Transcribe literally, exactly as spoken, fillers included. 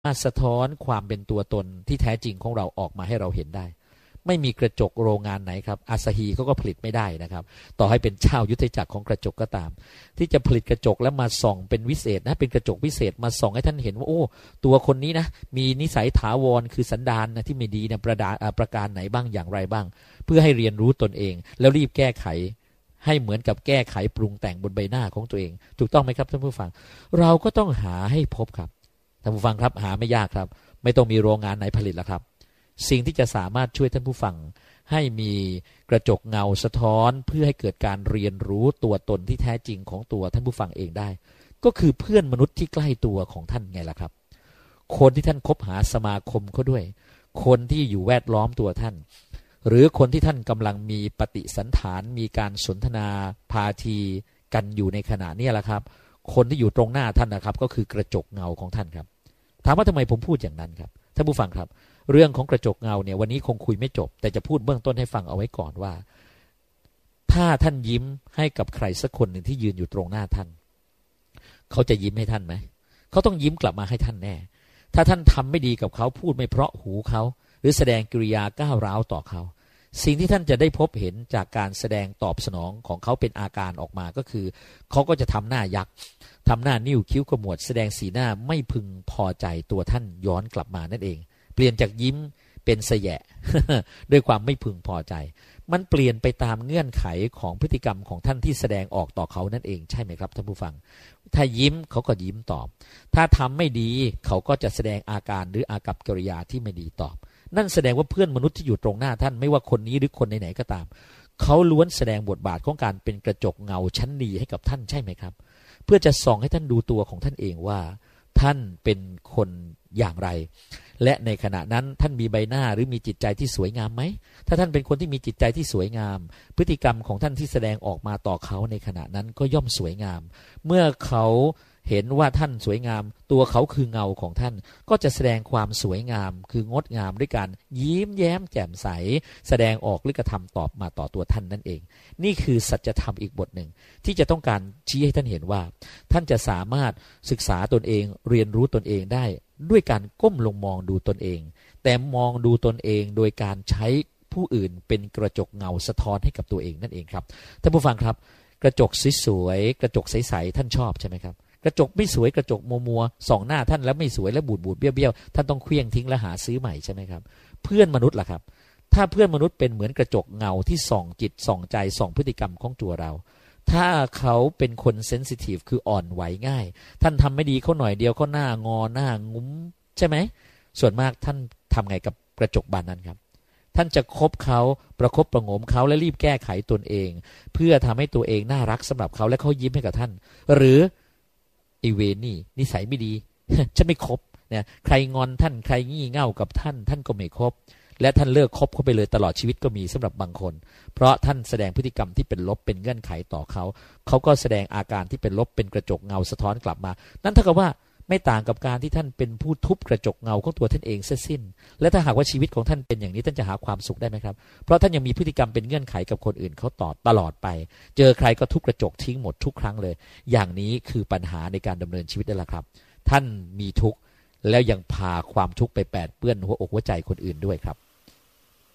มาสะท้อนความเป็นตัวตนที่แท้จริงของเราออกมาให้เราเห็นได้ไม่มีกระจกโรงงานไหนครับอาซาฮีเขาก็ผลิตไม่ได้นะครับต่อให้เป็นเจ้ายุทธจักรของกระจกก็ตามที่จะผลิตกระจกแล้วมาส่องเป็นวิเศษนะเป็นกระจกวิเศษมาส่องให้ท่านเห็นว่าโอ้ตัวคนนี้นะมีนิสัยถาวรคือสันดานนะที่ไม่ดีนะประดาประการไหนบ้างอย่างไรบ้างเพื่อให้เรียนรู้ตนเองแล้วรีบแก้ไขให้เหมือนกับแก้ไขปรุงแต่งบนใบหน้าของตัวเองถูกต้องไหมครับท่านผู้ฟังเราก็ต้องหาให้พบครับท่านผู้ฟังครับหาไม่ยากครับไม่ต้องมีโรงงานไหนผลิตแล้วครับสิ่งที่จะสามารถช่วยท่านผู้ฟังให้มีกระจกเงาสะท้อนเพื่อให้เกิดการเรียนรู้ตัวตนที่แท้จริงของตัวท่านผู้ฟังเองได้ก็คือเพื่อนมนุษย์ที่ใกล้ตัวของท่านไงล่ะครับคนที่ท่านคบหาสมาคมเขาด้วยคนที่อยู่แวดล้อมตัวท่านหรือคนที่ท่านกำลังมีปฏิสันถานมีการสนทนาพาทีกันอยู่ในขณะนี้แหละครับคนที่อยู่ตรงหน้าท่านนะครับก็คือกระจกเงาของท่านครับถามว่าทำไมผมพูดอย่างนั้นครับท่านผู้ฟังครับเรื่องของกระจกเงาเนี่ยวันนี้คงคุยไม่จบแต่จะพูดเบื้องต้นให้ฟังเอาไว้ก่อนว่าถ้าท่านยิ้มให้กับใครสักคนหนึ่งที่ยืนอยู่ตรงหน้าท่านเขาจะยิ้มให้ท่านไหมเขาต้องยิ้มกลับมาให้ท่านแน่ถ้าท่านทำไม่ดีกับเขาพูดไม่เพราะหูเขาหรือแสดงกิริยาก้าวร้าวต่อเขาสิ่งที่ท่านจะได้พบเห็นจากการแสดงตอบสนองของเขาเป็นอาการออกมาก็คือเขาก็จะทำหน้ายักษ์ทำหน้านิ้วคิ้วขมวดแสดงสีหน้าไม่พึงพอใจตัวท่านย้อนกลับมานั่นเองเปลี่ยนจากยิ้มเป็นเสยะ ด้วยความไม่พึงพอใจมันเปลี่ยนไปตามเงื่อนไขของพฤติกรรมของท่านที่แสดงออกต่อเขานั่นเองใช่ไหมครับท่านผู้ฟังถ้ายิ้มเขาก็ยิ้มตอบถ้าทำไม่ดีเขาก็จะแสดงอาการหรืออากัปกิริยาที่ไม่ดีตอบนั่นแสดงว่าเพื่อนมนุษย์ที่อยู่ตรงหน้าท่านไม่ว่าคนนี้หรือคนไหนๆก็ตามเขาล้วนแสดงบทบาทของการเป็นกระจกเงาชั้นดีให้กับท่านใช่ไหมครับเพื่อจะส่องให้ท่านดูตัวของท่านเองว่าท่านเป็นคนอย่างไรและในขณะนั้นท่านมีใบหน้าหรือมีจิตใจที่สวยงามไหมถ้าท่านเป็นคนที่มีจิตใจที่สวยงามพฤติกรรมของท่านที่แสดงออกมาต่อเขาในขณะนั้นก็ย่อมสวยงามเมื่อเขาเห็นว่าท่านสวยงามตัวเขาคือเงาของท่านก็จะแสดงความสวยงามคืองดงามด้วยการยิ้มแย้มแจ่มใสแสดงออกหรือกระทำตอบมาต่อตัวท่านนั่นเองนี่คือสัจธรรมอีกบทหนึ่งที่จะต้องการชี้ให้ท่านเห็นว่าท่านจะสามารถศึกษาตนเองเรียนรู้ตนเองได้ด้วยการก้มลงมองดูตนเองแต่มองดูตนเองโดยการใช้ผู้อื่นเป็นกระจกเงาสะท้อนให้กับตัวเองนั่นเองครับท่านผู้ฟังครับกระจกสวยๆกระจกใสๆท่านชอบใช่ไหมครับกระจกไม่สวยกระจกมัวมัวส่องหน้าท่านแล้วไม่สวยและบูดบูดเบี้ยวเบี้ยวท่านต้องเคลี้ยงทิ้งและหาซื้อใหม่ใช่ไหมครับเพื่อนมนุษย์ล่ะครับถ้าเพื่อนมนุษย์เป็นเหมือนกระจกเงาที่ส่องจิตส่องใจส่องพฤติกรรมของตัวเราถ้าเขาเป็นคนเซนซิทีฟคืออ่อนไหวง่ายท่านทำไม่ดีเขาหน่อยเดียวเขาหน้างอหน้างุ้มใช่ไหมส่วนมากท่านทำไงกับกระจกบานนั้นครับท่านจะคบเขาประคบประงมเขาและรีบแก้ไขตนเองเพื่อทำให้ตัวเองน่ารักสำหรับเขาและเขายิ้มให้กับท่านหรือไอเวนี่นิสัยไม่ดี ฉันไม่คบเนี่ยใครงอนท่านใครงี่เง่ากับท่านท่านก็ไม่คบและท่านเลิกคบเขาไปเลยตลอดชีวิตก็มีสำหรับบางคนเพราะท่านแสดงพฤติกรรมที่เป็นลบเป็นเงื่อนไขต่อเขาเขาก็แสดงอาการที่เป็นลบเป็นกระจกเงาสะท้อนกลับมานั่นเท่ากับว่าไม่ต่างกับการที่ท่านเป็นผู้ทุบกระจกเงาของตัวท่านเองเสียสิ้นและถ้าหากว่าชีวิตของท่านเป็นอย่างนี้ท่านจะหาความสุขได้ไหมครับเพราะท่านยังมีพฤติกรรมเป็นเงื่อนไขกับคนอื่นเขาต่อตลอดไปเจอใครก็ทุบกระจกทิ้งหมดทุกครั้งเลยอย่างนี้คือปัญหาในการดำเนินชีวิตนั่นแหละครับท่านมีทุกข์แล้วยังพาความทุกข์ไปแปดเปื้อนหัวอกหัวใจคนอื่นด้วยครับ